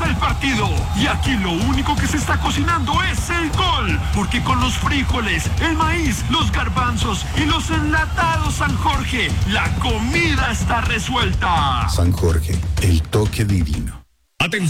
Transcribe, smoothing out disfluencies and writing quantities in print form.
el partido. Y aquí lo único que se está cocinando es el gol. Porque con los frijoles, el maíz, los garbanzos y los enlatados San Jorge, la comida está resuelta. San Jorge, el toque divino.